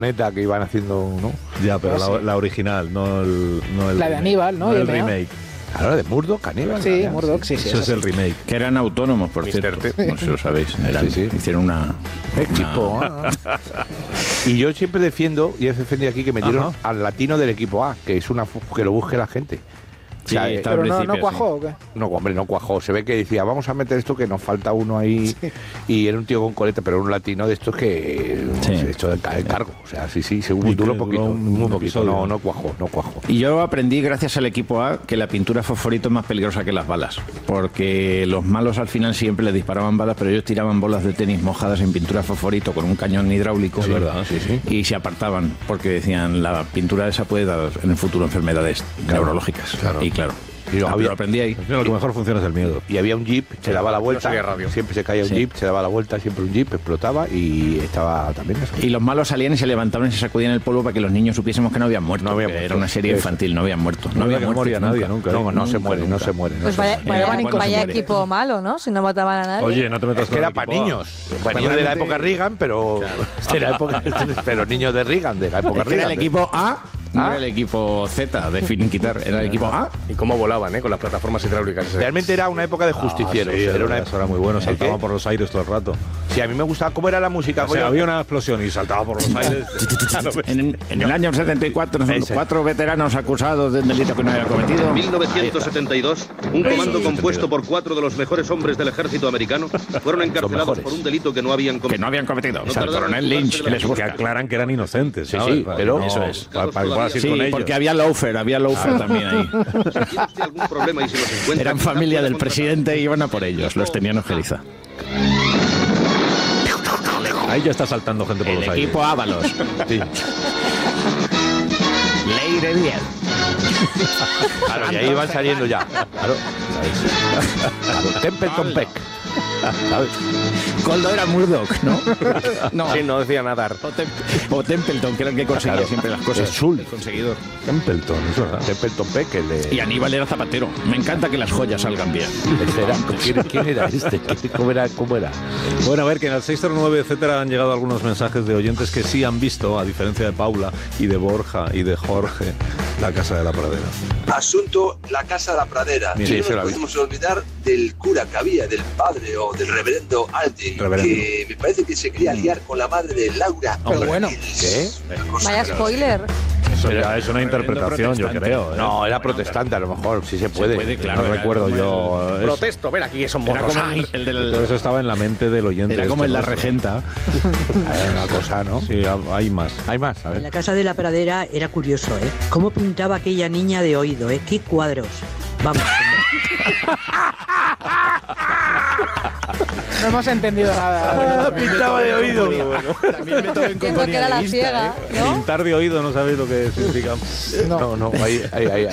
neta que iban haciendo, ¿no? Ya, pero la original, no el la de Aníbal, ¿no? No el remake. Claro, de Murdoch, Aníbal. Sí, Murdoch, sí. Eso es el remake. Que eran autónomos, por cierto. No sé si lo sabéis. Hicieron una... Equipo A. Y yo siempre defiendo, y he defendido aquí, que metieron al latino del equipo A, que es que lo busque la gente. Sí, o sea, pero no cuajó, ¿o qué? No, hombre, no cuajó. Se ve que decía, vamos a meter esto, que nos falta uno ahí. Sí. Y era un tío con coleta, pero era un latino de estos que se echó el cargo. O sea, sí, duró poquito. Muy poquito. No cuajó. Y yo aprendí, gracias al equipo A, que la pintura fosforito es más peligrosa que las balas. Porque los malos al final siempre les disparaban balas, pero ellos tiraban bolas de tenis mojadas en pintura fosforito con un cañón hidráulico. Es verdad, sí. Y se apartaban, porque decían, la pintura esa puede dar en el futuro enfermedades neurológicas. Claro. Y lo aprendí ahí. Lo que mejor funciona es el miedo. Y había un jeep, se daba la vuelta. Siempre se caía un jeep, se daba la vuelta, siempre un jeep, explotaba y estaba también eso. Y los malos salían y se levantaban y se sacudían el polvo para que los niños supiésemos que no habían muerto. Era una serie infantil, no habían muerto. No moría nadie nunca. No se muere. Pues vaya equipo malo, ¿no? Si no mataban a nadie. Oye, no te metas con era para niños. Para niños de la época Reagan, pero pero niños de Reagan, de la época Reagan. Era el equipo A. No era el equipo Z de finiquitar, era el equipo A. Y cómo volaban, con las plataformas hidráulicas. Realmente era una época de justicieros. Era una época muy buena, saltaban por los aires todo el rato. Sí, a mí me gustaba cómo era la música. O sea, había una explosión y saltaba por los aires. En el año 74, 4 veteranos acusados de un delito que no habían cometido. En 1972, un comando compuesto por 4 de los mejores hombres del ejército americano fueron encarcelados por un delito que no habían cometido. O sea, el coronel Lynch les busca. Que aclaran que eran inocentes. Sí, pero eso es. Sí, porque había Loafer también ahí. Algún problema y si los encuentran, eran familia del presidente y iban a por ellos, los tenían ojeriza. Ahí ya está saltando gente por los aires. El equipo Ábalos. Sí. Ley de 10. Claro, y ahí van saliendo ya. Claro. Templeton Peck. ¿Sabes? Coldo era Murdoch, ¿no? No. Sí, no decía nadar. O Templeton, que era el que conseguía siempre las cosas. Es Sul. El conseguidor. Templeton, eso era. Templeton Peck. Y Aníbal era zapatero. Me encanta que las joyas salgan bien. ¿Quién era este? ¿Cómo era? Bueno, a ver, que en el 609, etcétera, han llegado algunos mensajes de oyentes que sí han visto, a diferencia de Paula y de Borja y de Jorge, La Casa de la Pradera. Asunto La Casa de la Pradera. Sí, no nos podemos olvidar del cura que había, del padre o del reverendo Aldi, que me parece que se quería liar con la madre de Laura. Pero bueno, ¿qué? Vaya spoiler. Eso ya es una interpretación, yo creo. No, era protestante, a lo mejor, sí se puede. Claro, no recuerdo yo. Protesto, ver aquí son morros. Todo eso estaba en la mente del oyente. Era como en La Regenta. Era una cosa, ¿no? Sí, hay más. Hay más, a ver. En La Casa de la Pradera era curioso, ¿eh? Cómo pintaba aquella niña de oído, ¿eh? Qué cuadros. Vamos. No hemos entendido nada. Pintaba de oído. También me tomen Entiendo que era la ciega, ¿no? Pintar de oído no sabéis lo que significa. No, ahí,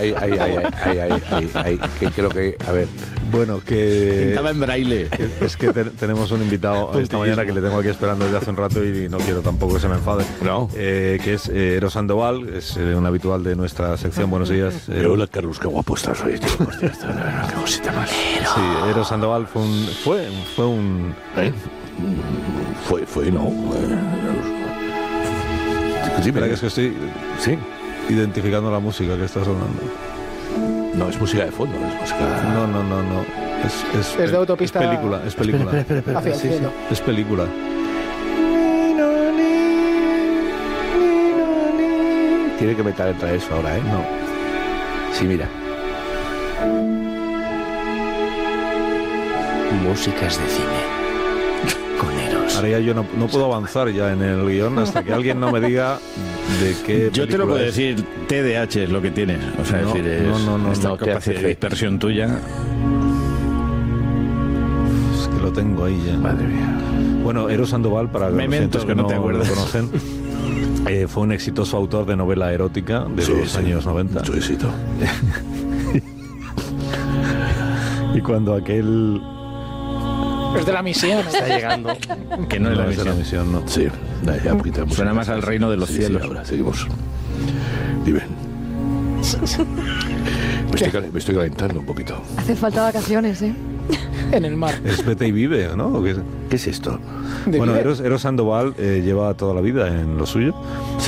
que creo que, a ver. Bueno, que... Pintaba en braille. Es que tenemos un invitado esta mañana que le tengo aquí esperando desde hace un rato y no quiero tampoco que se me enfade. No. Que es Eros Sandoval, es un habitual de nuestra sección. Buenos días. Hola, Carlos, qué guapo estás hoy, tío. Qué cosita más. Sí, Eros Sandoval fue un... No. Sí, pero es que estoy identificando la música que está sonando. No, es música de fondo, es música... No. Es de autopista. Es película. Espera. Hacia el cielo. Es película. Tiene que meter entre eso ahora, ¿eh? No. Sí, mira. Músicas de cine con Eros. Ahora ya yo no puedo avanzar ya en el guión hasta que alguien no me diga de qué. Yo te lo puedo decir, TDAH es lo que tienes. O sea, no, es decir, no, esta capacidad de dispersión tuya. Es que lo tengo ahí ya. Madre mía. Bueno, Eros Sandoval, para los oyentes que no te acuerdas, conocen, fue un exitoso autor de novela erótica de los años 90. Mucho éxito. Y cuando aquel... Es de la misión. Está llegando. Que no es la misión, no. Sí, ya quitamos. Suena más al reino de los cielos. Sí, ahora seguimos. Dime. Me estoy calentando un poquito. Hace falta vacaciones, ¿eh? En el mar. Es vete y vive, ¿no? ¿O qué es esto? Bueno, Eros Sandoval lleva toda la vida en lo suyo.